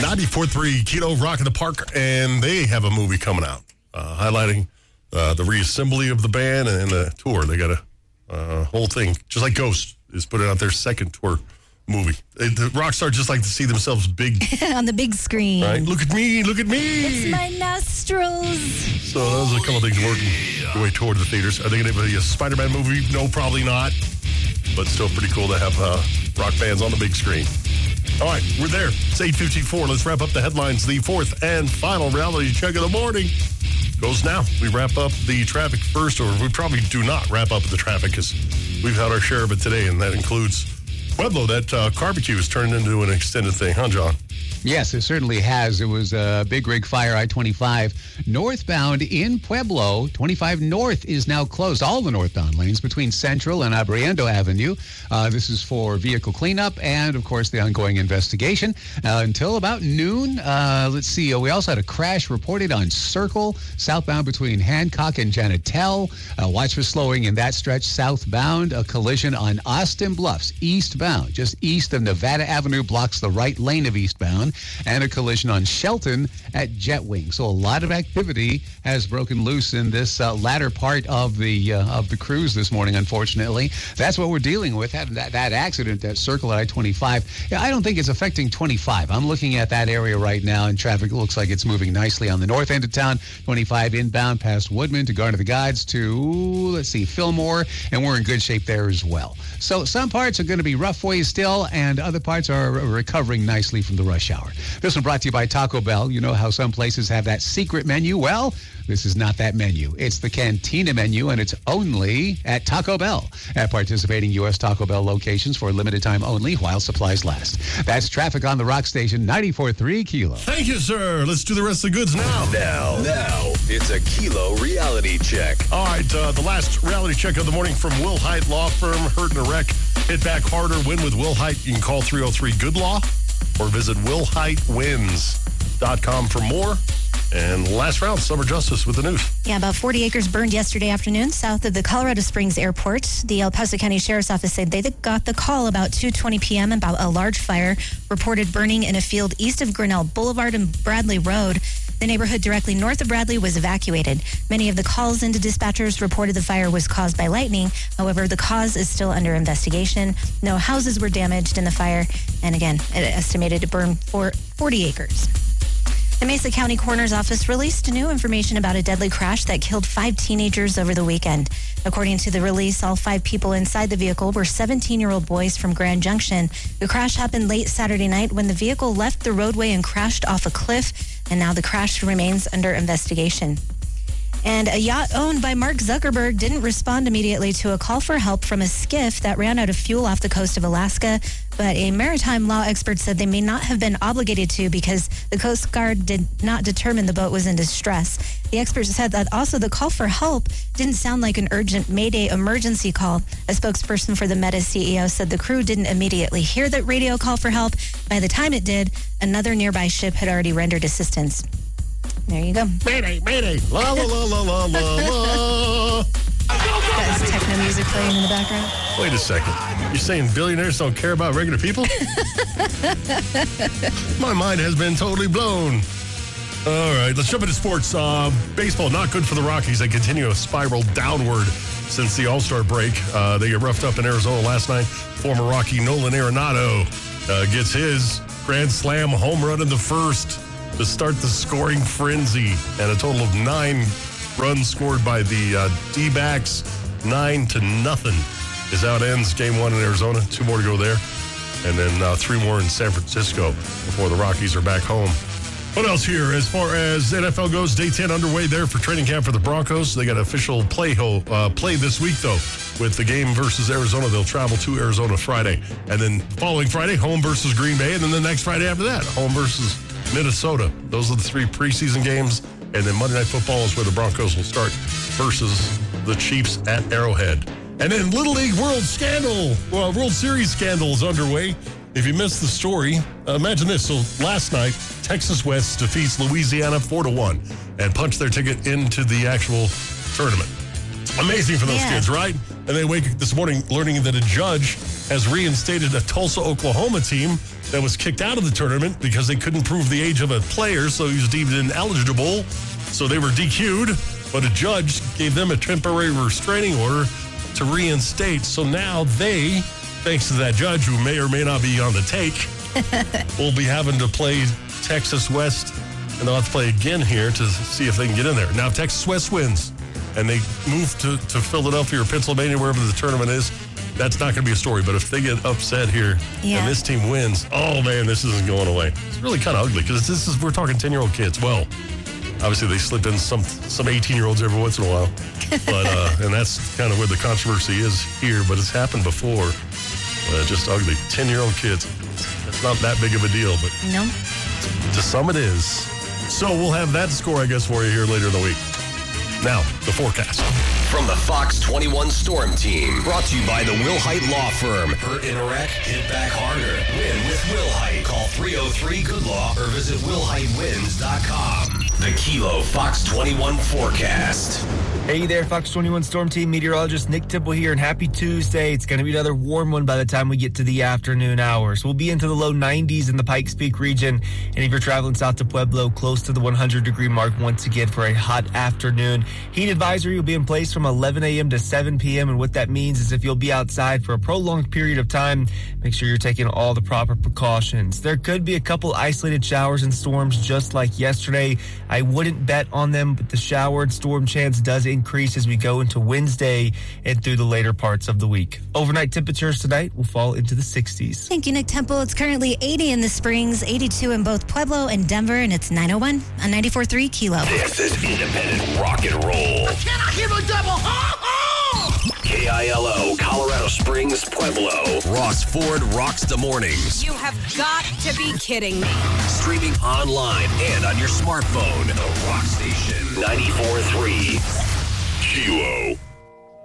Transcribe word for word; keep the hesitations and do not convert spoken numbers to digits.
ninety-four point three Kilo Rock in the Park, and they have a movie coming out uh, highlighting uh, the reassembly of the band and the tour. They got a uh, whole thing, just like Ghost is putting out their second tour movie. They, the rock stars just like to see themselves big. On the big screen. Right? Look at me, look at me. It's my nostrils. So those are a couple of things working their way toward the theaters. Are they going to be a Spider-Man movie? No, probably not. But still pretty cool to have uh, rock bands on the big screen. All right, we're there. It's eight fifty-four. Let's wrap up the headlines. The fourth and final reality check of the morning goes now. We wrap up the traffic first, or we probably do not wrap up the traffic because we've had our share of it today, and that includes Pueblo. That uh, barbecue has turned into an extended thing, huh, John? Yes, it certainly has. It was a big rig fire, I twenty-five northbound in Pueblo. twenty-five north is now closed. All the northbound lanes between Central and Abriendo Avenue. Uh, this is for vehicle cleanup and, of course, the ongoing investigation. Uh, until about noon, uh, let's see, uh, we also had a crash reported on Circle, southbound between Hancock and Janitel. Uh, watch for slowing in that stretch southbound. A collision on Austin Bluffs, eastbound, just east of Nevada Avenue, blocks the right lane of eastbound. And a collision on Shelton at Jetwing. So a lot of activity has broken loose in this uh, latter part of the uh, of the cruise this morning, unfortunately. That's what we're dealing with, having that, that accident, that Circle at I twenty-five. Yeah, I don't think it's affecting twenty-five. I'm looking at that area right now, and traffic looks like it's moving nicely on the north end of town. twenty-five inbound past Woodman to Garner the Guides to, let's see, Fillmore, and we're in good shape there as well. So some parts are going to be rough for you still, and other parts are recovering nicely from the rush hour. This one brought to you by Taco Bell. You know how some places have that secret menu? Well, this is not that menu. It's the Cantina menu, and it's only at Taco Bell at participating U S Taco Bell locations for a limited time only while supplies last. That's traffic on the Rock Station, ninety-four point three Kilo. Thank you, sir. Let's do the rest of the goods now. Now, now, it's a Kilo reality check. All right, uh, the last reality check of the morning from Will Hite Law Firm. Hurt in a wreck, hit back harder, win with Will Hite. You can call three oh three good law or visit will hite wins dot com for more. And last round, Summer Justice with the news. Yeah, about forty acres burned yesterday afternoon south of the Colorado Springs Airport. The El Paso County Sheriff's Office said they got the call about two twenty p.m. about a large fire reported burning in a field east of Grinnell Boulevard and Bradley Road. The neighborhood directly north of Bradley was evacuated. Many of the calls into dispatchers reported the fire was caused by lightning. However, the cause is still under investigation. No houses were damaged in the fire. And again, it estimated to burn for forty acres. The Mesa County Coroner's Office released new information about a deadly crash that killed five teenagers over the weekend. According to the release, all five people inside the vehicle were seventeen-year-old boys from Grand Junction. The crash happened late Saturday night when the vehicle left the roadway and crashed off a cliff, and now the crash remains under investigation. And a yacht owned by Mark Zuckerberg didn't respond immediately to a call for help from a skiff that ran out of fuel off the coast of Alaska. But a maritime law expert said they may not have been obligated to because the Coast Guard did not determine the boat was in distress. The expert said that also the call for help didn't sound like an urgent Mayday emergency call. A spokesperson for the Meta C E O said the crew didn't immediately hear that radio call for help. By the time it did, another nearby ship had already rendered assistance. There you go. Mayday, mayday. La, la, la, la, la, la, la. That is techno music playing in the background. Wait a second. You're saying billionaires don't care about regular people? My mind has been totally blown. All right, let's jump into sports. Uh, baseball, not good for the Rockies. They continue a spiral downward since the All-Star break. Uh, they get roughed up in Arizona last night. Former Rocky Nolan Arenado uh, gets his grand slam home run in the first to start the scoring frenzy, and a total of nine runs scored by the uh, D-backs, nine to nothing is how it ends game one in Arizona. Two more to go there, and then uh, three more in San Francisco before the Rockies are back home. What else here? As far as N F L goes, day ten underway there for training camp for the Broncos. They got official play ho- uh, play this week, though, with the game versus Arizona. They'll travel to Arizona Friday, and then following Friday, home versus Green Bay, and then the next Friday after that, home versus Minnesota. Those are the three preseason games, and then Monday Night Football is where the Broncos will start versus the Chiefs at Arrowhead. And then Little League World Scandal, well, World Series scandal is underway. If you missed the story, uh, imagine this. So last night, Texas West defeats Louisiana four to one and punched their ticket into the actual tournament. Amazing for those yeah. kids, right? And they wake up this morning learning that a judge has reinstated a Tulsa, Oklahoma team that was kicked out of the tournament because they couldn't prove the age of a player, so he was deemed ineligible. So they were D Q'd, but a judge gave them a temporary restraining order to reinstate. So now they, thanks to that judge who may or may not be on the take, will be having to play Texas West, and they'll have to play again here to see if they can get in there. Now, if Texas West wins and they move to, to Philadelphia or Pennsylvania, wherever the tournament is, that's not going to be a story. But if they get upset here yeah. and this team wins, oh, man, this isn't going away. It's really kind of ugly because this is, we're talking ten-year-old kids. Well, obviously they slip in some some eighteen-year-olds every once in a while. But uh, and that's kind of where the controversy is here, but it's happened before. Uh, just ugly. ten-year-old kids. It's not that big of a deal, but no. to some it is. So we'll have that score, I guess, for you here later in the week. Now, the forecast. From the Fox twenty-one Storm Team. Brought to you by the Will Height Law Firm. Hurt in a wreck? Hit back harder. Win with Will Height. Call three oh three good law or visit will height wins dot com. The Kilo Fox twenty-one forecast. Hey there, Fox twenty-one Storm Team meteorologist Nick Tipple here, and happy Tuesday. It's going to be another warm one by the time we get to the afternoon hours. We'll be into the low nineties in the Pikes Peak region, and if you're traveling south to Pueblo, close to the one hundred degree mark once again for a hot afternoon. Heat advisory will be in place from eleven a.m. to seven p.m., and what that means is if you'll be outside for a prolonged period of time, make sure you're taking all the proper precautions. There could be a couple isolated showers and storms just like yesterday. I wouldn't bet on them, but the shower and storm chance does increase as we go into Wednesday and through the later parts of the week. Overnight temperatures tonight will fall into the sixties. Thank you, Nick Temple. It's currently eighty in the Springs, eighty-two in both Pueblo and Denver, and it's nine oh one on ninety-four point three Kilo. This is independent rock and roll. Can I hear the devil? Ha ha! K I L O, Colorado Springs, Pueblo. Ross Ford rocks the mornings. You have got to be kidding me. Streaming online and on your smartphone. The Rock Station, ninety-four point three Kilo.